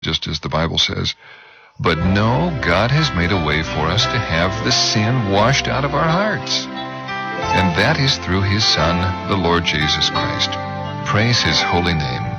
just as the Bible says. But no, God has made a way for us to have the sin washed out of our hearts. And that is through his Son, the Lord Jesus Christ. Praise his holy name.